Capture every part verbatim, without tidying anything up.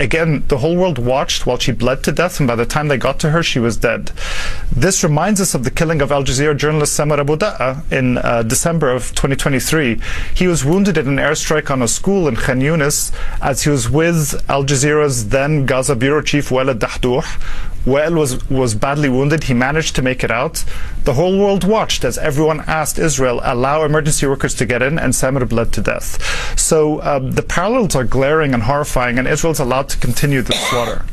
again, the whole world watched while she bled to death, and by the time they got to her, she was dead. This reminds us of the killing of Al Jazeera journalist Samar Abu Da'a in uh, December of twenty twenty-three. He was wounded in an airstrike on a school in Khan Yunis as he was with Al Jazeera's then Gaza bureau chief Wael Dahdouh. Wael was, was badly wounded. He managed to make it out. The whole world watched as everyone asked Israel, allow emergency workers to get in, and Samar bled to death. So um, the parallels are glaring and horrifying, and Israel's allowed to continue the slaughter.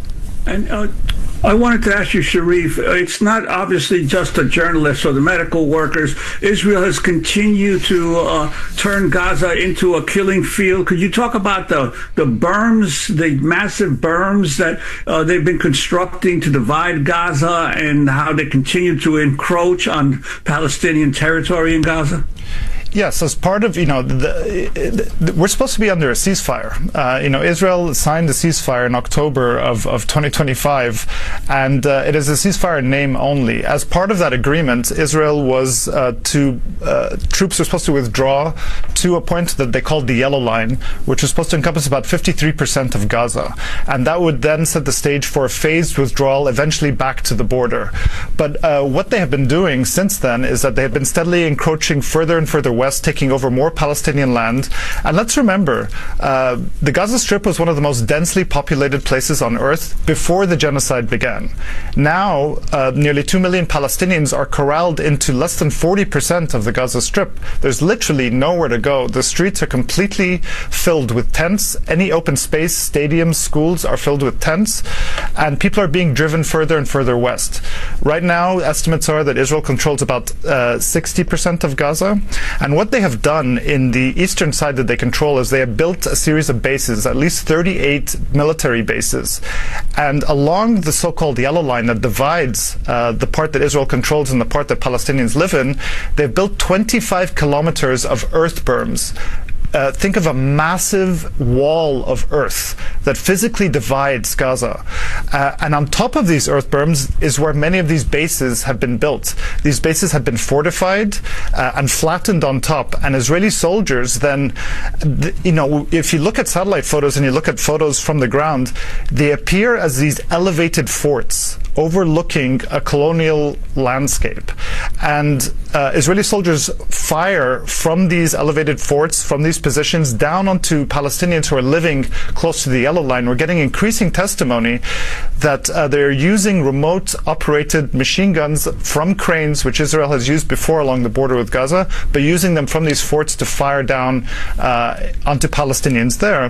And uh, I wanted to ask you, Sharif, it's not obviously just the journalists or the medical workers. Israel has continued to uh, turn Gaza into a killing field. Could you talk about the, the berms, the massive berms that uh, they've been constructing to divide Gaza, and how they continue to encroach on Palestinian territory in Gaza? Yes, as part of, you know, the, the, we're supposed to be under a ceasefire. Uh, you know, Israel signed the ceasefire in October of, of twenty twenty-five, and uh, it is a ceasefire in name only. As part of that agreement, Israel was uh, to, uh, troops were supposed to withdraw to a point that they called the Yellow Line, which was supposed to encompass about fifty-three percent of Gaza. And that would then set the stage for a phased withdrawal, eventually back to the border. But uh, what they have been doing since then is that they have been steadily encroaching further and further west, taking over more Palestinian land. And let's remember, uh, the Gaza Strip was one of the most densely populated places on earth before the genocide began. Now, uh, nearly two million Palestinians are corralled into less than forty percent of the Gaza Strip. There's literally nowhere to go. The streets are completely filled with tents. Any open space, stadiums, schools are filled with tents, and people are being driven further and further west. Right now, estimates are that Israel controls about uh, sixty percent of Gaza. And what they have done in the eastern side that they control is they have built a series of bases, at least thirty-eight military bases. And along the so-called Yellow Line that divides uh, the part that Israel controls and the part that Palestinians live in, they've built twenty-five kilometers of earth berms. Uh, think of a massive wall of earth that physically divides Gaza. Uh, and on top of these earth berms is where many of these bases have been built. These bases have been fortified uh, and flattened on top. And Israeli soldiers then, th- you know, if you look at satellite photos and you look at photos from the ground, they appear as these elevated forts overlooking a colonial landscape. And uh, Israeli soldiers fire from these elevated forts, from these positions, down onto Palestinians who are living close to the Yellow Line. We're getting increasing testimony that uh, they're using remote-operated machine guns from cranes, which Israel has used before along the border with Gaza, but using them from these forts to fire down uh, onto Palestinians there.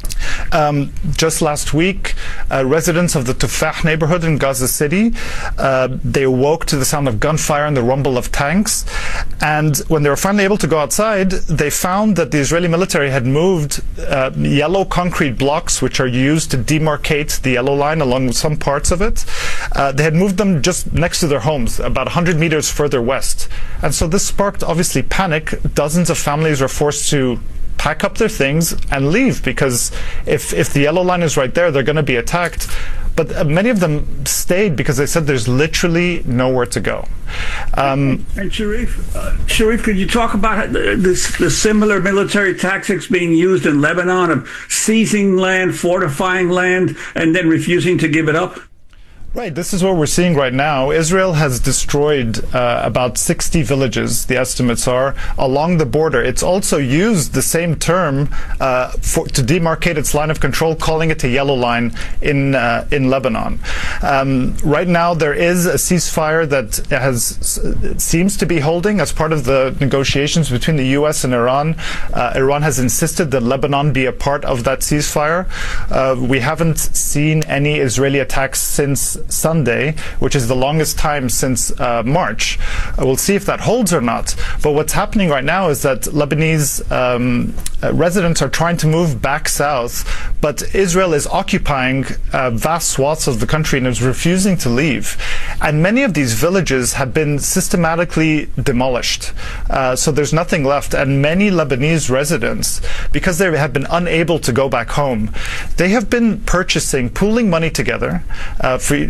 Um, just last week, uh, residents of the Tufah neighborhood in Gaza City, uh, they awoke to the sound of gunfire and the rumble of tanks. And when they were finally able to go outside, they found that the Israeli military had moved uh, yellow concrete blocks, which are used to demarcate the Yellow Line along with some parts of it. Uh, they had moved them just next to their homes, about one hundred meters further west. And so this sparked, obviously, panic. Dozens of families were forced to pack up their things and leave, because if if the Yellow Line is right there, they're going to be attacked. But uh, many of them stayed because they said there's literally nowhere to go. Um, and Sharif, uh, Sharif, could you talk about this, the similar military tactics being used in Lebanon of seizing land, fortifying land, and then refusing to give it up? Right, this is what we're seeing right now. Israel has destroyed uh, about sixty villages, the estimates are, along the border. It's also used the same term uh, for, to demarcate its line of control, calling it a Yellow Line in uh, in Lebanon. Um, right now, there is a ceasefire that has seems to be holding as part of the negotiations between the U S and Iran. Uh, Iran has insisted that Lebanon be a part of that ceasefire. Uh, we haven't seen any Israeli attacks since Sunday, which is the longest time since uh, March. Uh, we'll see if that holds or not. But what's happening right now is that Lebanese um, uh, residents are trying to move back south, but Israel is occupying uh, vast swaths of the country and is refusing to leave. And many of these villages have been systematically demolished. Uh, so there's nothing left. And many Lebanese residents, because they have been unable to go back home, they have been purchasing, pooling money together uh, for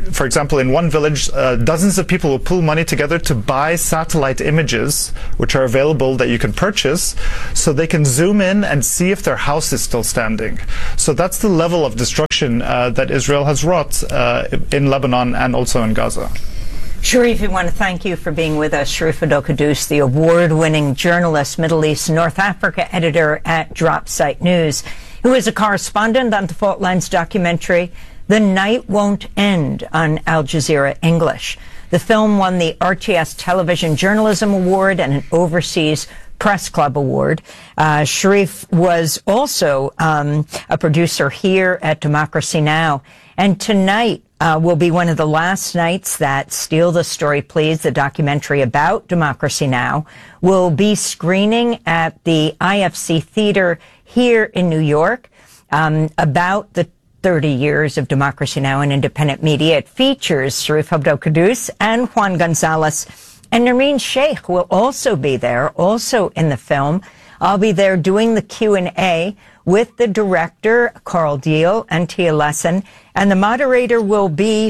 for example, in one village, uh, dozens of people will pool money together to buy satellite images, which are available that you can purchase, so they can zoom in and see if their house is still standing. So that's the level of destruction uh, that Israel has wrought uh, in Lebanon and also in Gaza. Sharif, we want to thank you for being with us. Sharif Abdel-Quddus, the award-winning journalist, Middle East, North Africa editor at Dropsite News, who is a correspondent on the Fault Lines documentary The Night Won't End on Al Jazeera English. The film won the R T S Television Journalism Award and an Overseas Press Club Award. Uh, Sharif was also um, a producer here at Democracy Now! And tonight uh, will be one of the last nights that Steal the Story, Please, the documentary about Democracy Now! Will be screening at the I F C Theater here in New York um, about the thirty years of Democracy Now! And independent media. It features Sharif Abdel-Quddus and Juan Gonzalez. And Nermeen Sheikh will also be there, also in the film. I'll be there doing the Q and A with the director, Carl Deal, and Tia Lesson. And the moderator will be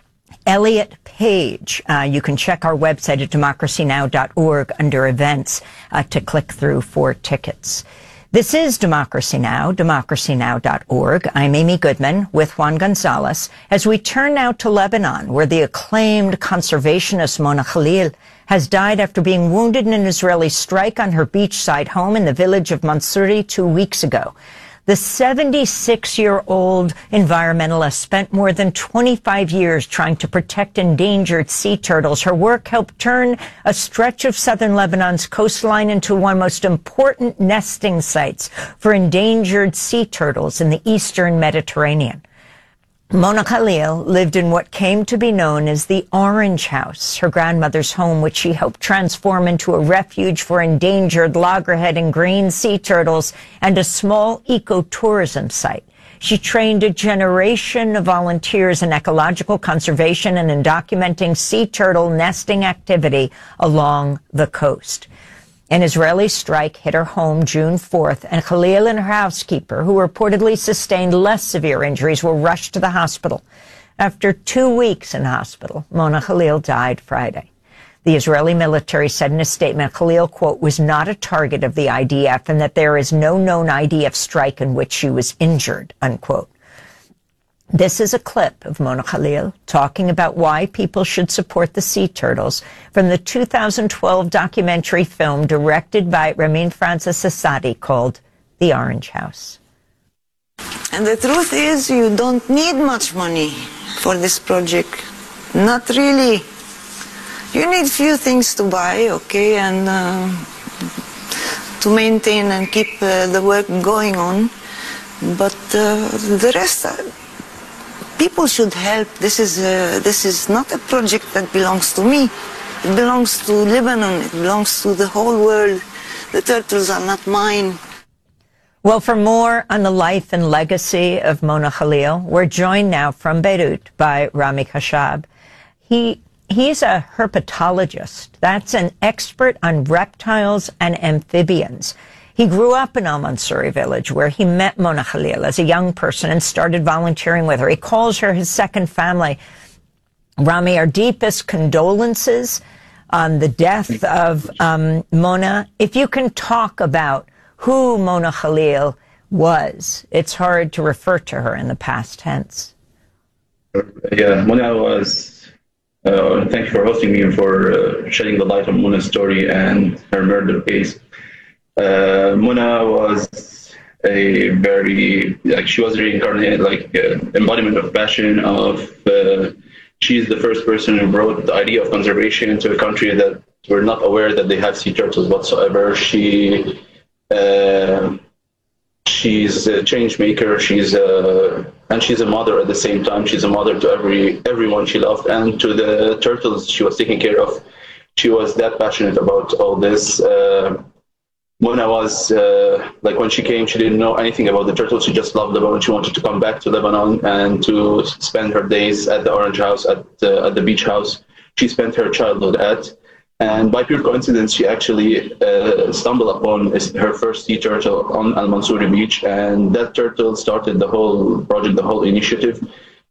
Elliot Page. Uh, you can check our website at democracy now dot org under events uh, to click through for tickets. This is Democracy Now!, democracy now dot org. I'm Amy Goodman with Juan Gonzalez as we turn now to Lebanon, where the acclaimed conservationist Mona Khalil has died after being wounded in an Israeli strike on her beachside home in the village of Mansouri two weeks ago. The seventy-six-year-old environmentalist spent more than twenty-five years trying to protect endangered sea turtles. Her work helped turn a stretch of southern Lebanon's coastline into one of the most important nesting sites for endangered sea turtles in the eastern Mediterranean. Mona Khalil lived in what came to be known as the Orange House, her grandmother's home, which she helped transform into a refuge for endangered loggerhead and green sea turtles and a small ecotourism site. She trained a generation of volunteers in ecological conservation and in documenting sea turtle nesting activity along the coast. An Israeli strike hit her home June fourth, and Khalil and her housekeeper, who reportedly sustained less severe injuries, were rushed to the hospital. After two weeks in hospital, Mona Khalil died Friday. The Israeli military said in a statement Khalil, quote, was not a target of the I D F and that there is no known I D F strike in which she was injured, unquote. This is a clip of Mona Khalil talking about why people should support the sea turtles from the two thousand twelve documentary film directed by Ramin Francis Assadi called The Orange House. And the truth is, you don't need much money for this project. Not really. You need few things to buy, okay, and uh, to maintain and keep uh, the work going on. But uh, the rest... Uh, People should help. This is uh, this is not a project that belongs to me. It belongs to Lebanon. It belongs to the whole world. The turtles are not mine. Well, for more on the life and legacy of Mona Khalil, we're joined now from Beirut by Rami Khashab. He he's a herpetologist. That's an expert on reptiles and amphibians. He grew up in Al Mansouri village, where he met Mona Khalil as a young person and started volunteering with her. He calls her his second family. Rami, our deepest condolences on the death of um, Mona. If you can talk about who Mona Khalil was, it's hard to refer to her in the past tense. Yeah, Mona was, uh, thank you for hosting me and for uh, shedding the light on Mona's story and her murder case. Uh, Mona was a very, like, she was reincarnated, like, uh, embodiment of passion, of, uh, she's the first person who brought the idea of conservation to a country that were not aware that they have sea turtles whatsoever. She, uh, she's a change maker, she's a, and she's a mother at the same time. She's a mother to every, everyone she loved, and to the turtles she was taking care of. She was that passionate about all this. Uh, Mona was, uh, like, when she came, she didn't know anything about the turtles. She just loved Lebanon. She wanted to come back to Lebanon and to spend her days at the Orange House, at, uh, at the beach house she spent her childhood at. And by pure coincidence, she actually uh, stumbled upon her first sea turtle on Al Mansouri beach. And that turtle started the whole project, the whole initiative.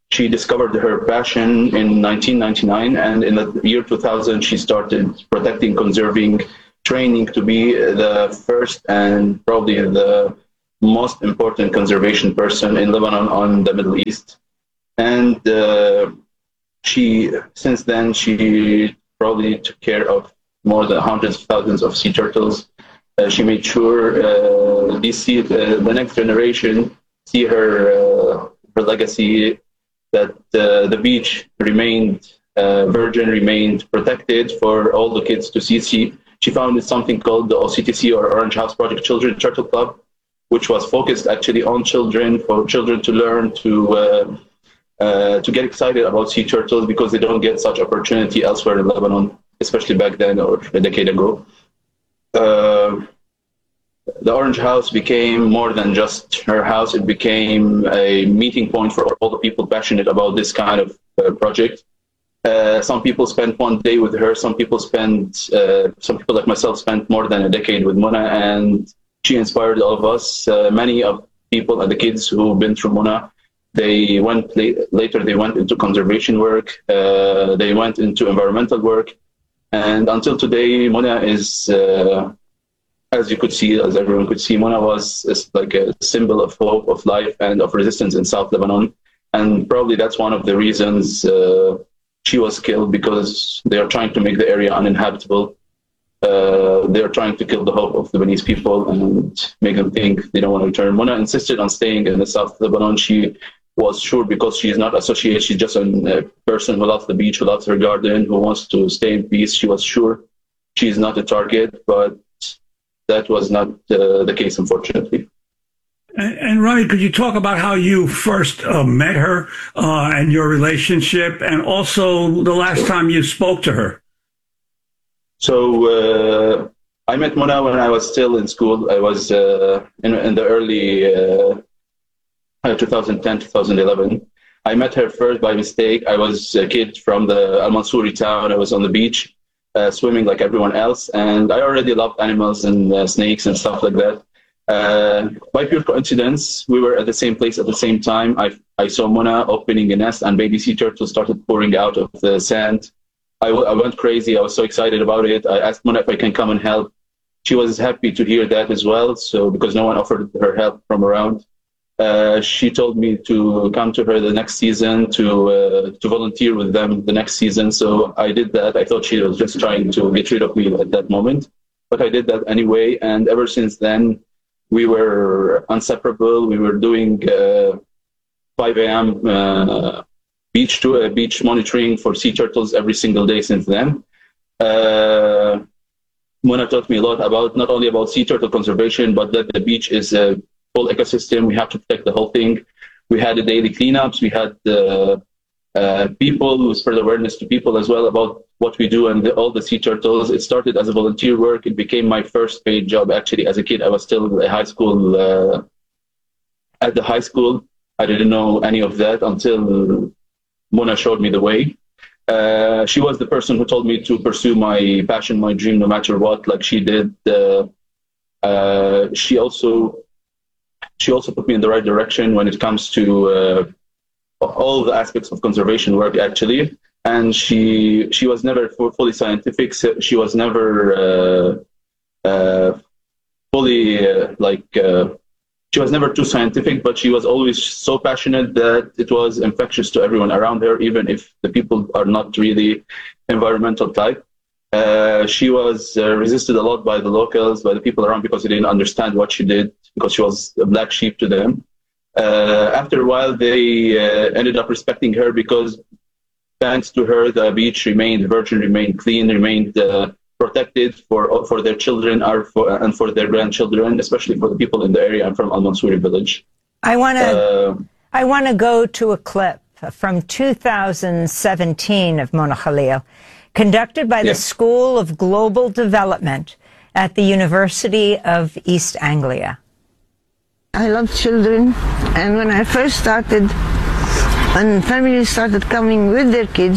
she discovered her passion in nineteen ninety-nine, and in the year two thousand, she started protecting, conserving, training to be the first and probably the most important conservation person in Lebanon on the Middle East. And uh, she, since then, she probably took care of more than hundreds of thousands of sea turtles. Uh, she made sure uh, these sea, uh, the next generation see her, uh, her legacy, that uh, the beach remained uh, virgin, remained protected for all the kids to see. She, she founded something called the O C T C, or Orange House Project Children Turtle Club, which was focused actually on children, for children to learn to uh, uh, to get excited about sea turtles, because they don't get such opportunity elsewhere in Lebanon, especially back then or a decade ago. Uh, the Orange House became more than just her house. It became a meeting point for all the people passionate about this kind of uh, project. Uh, some people spent one day with her. Some people spent, uh, some people like myself spent more than a decade with Mona, and she inspired all of us. Uh, many of people and the kids who've been through Mona, they went la- later. They went into conservation work. Uh, they went into environmental work, and until today, Mona is, uh, as you could see, as everyone could see, Mona was is like a symbol of hope, of life, and of resistance in South Lebanon. And probably that's one of the reasons uh, she was killed, because they are trying to make the area uninhabitable. Uh, they are trying to kill the hope of Lebanese people and make them think they don't want to return. Mona insisted on staying in the South Lebanon. She was sure, because she is not associated, she's just a person who loves the beach, who loves her garden, who wants to stay in peace. She was sure she's not a target, but that was not uh, the case, unfortunately. And, and Ronnie, could you talk about how you first uh, met her uh, and your relationship, and also the last time you spoke to her? So uh, I met Mona when I was still in school. I was uh, in, in the early uh, twenty ten, twenty eleven. I met her first by mistake. I was a kid from the Al Mansouri town. I was on the beach uh, swimming like everyone else, and I already loved animals and uh, snakes and stuff like that. Uh, by pure coincidence, we were at the same place at the same time. I, I saw Mona opening a nest, and baby sea turtles started pouring out of the sand. I, w- I went crazy. I was so excited about it. I asked Mona if I can come and help. She was happy to hear that as well. So because no one offered her help from around, uh, she told me to come to her the next season to uh, to volunteer with them the next season. So I did that. I thought she was just trying to get rid of me at that moment, but I did that anyway. And ever since then, we were inseparable. We were doing uh, five a.m. Uh, beach to uh, beach monitoring for sea turtles every single day since then. Uh, Mona taught me a lot about not only about sea turtle conservation, but that the beach is a full ecosystem. We have to protect the whole thing. We had the daily cleanups. We had the uh, people who spread awareness to people as well about what we do and the, all the sea turtles. It started as a volunteer work. It became my first paid job. Actually, as a kid, I was still a high school. Uh, at the high school, I didn't know any of that until Mona showed me the way. Uh, she was the person who told me to pursue my passion, my dream, no matter what, like she did. Uh, uh, she also she also put me in the right direction when it comes to uh, all the aspects of conservation work, actually. And she she was never fully scientific. So she was never uh, uh, fully uh, like. Uh, She was never too scientific, but she was always so passionate that it was infectious to everyone around her, even if the people are not really environmental type. Uh, she was uh, resisted a lot by the locals, by the people around, because they didn't understand what she did, because she was a black sheep to them. Uh, after a while, they uh, ended up respecting her, because thanks to her, the beach remained virgin, remained clean, remained uh, protected for for their children or for, and for their grandchildren, especially for the people in the area. I'm from Al Mansouri village. I want to uh, I want to go to a clip from two thousand seventeen of Mona Khalil, conducted by the yeah. School of Global Development at the University of East Anglia. I love children, and when I first started, when families started coming with their kids,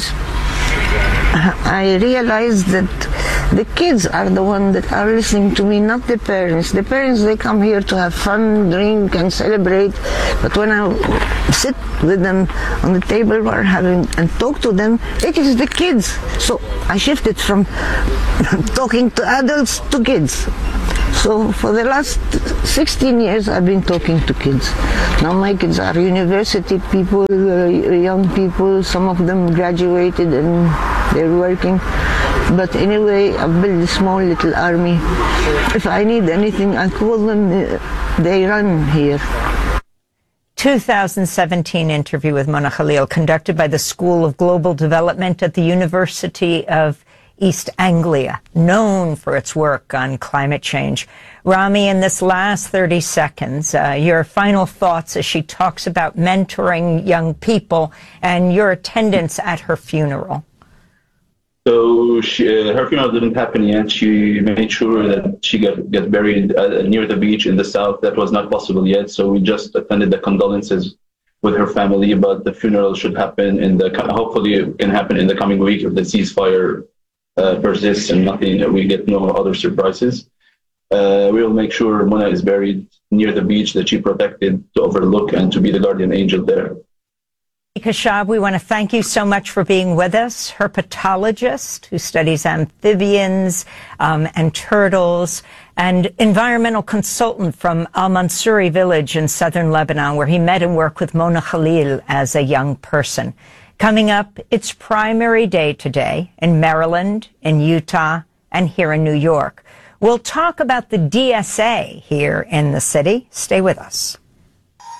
I realized that the kids are the ones that are listening to me, not the parents. The parents, they come here to have fun, drink, and celebrate. But when I sit with them on the table or having and talk to them. It is the kids. So I shifted from talking to adults to kids. So for the last sixteen years, I've been talking to kids. Now my kids are university people, uh, young people. Some of them graduated and they're working. But anyway, I've built a small little army. If I need anything, I call them. Uh, they run here. two thousand seventeen interview with Mona Khalil, conducted by the School of Global Development at the University of East Anglia, known for its work on climate change. Rami, in this last thirty seconds, uh, your final thoughts as she talks about mentoring young people and your attendance at her funeral. So she, uh, her funeral didn't happen yet. She made sure that she got, get buried uh, near the beach in the south. That was not possible yet. So we just attended the condolences with her family, but the funeral should happen in the, hopefully it can happen in the coming week if the ceasefire uh, persists and nothing, we get no other surprises. Uh, we will make sure Mona is buried near the beach that she protected to overlook and to be the guardian angel there. Kashab, we want to thank you so much for being with us, herpetologist who studies amphibians um, and turtles, and environmental consultant from Al Mansouri village in southern Lebanon, where he met and worked with Mona Khalil as a young person. Coming up, it's primary day today in Maryland, in Utah, and here in New York. We'll talk about the D S A here in the city. Stay with us.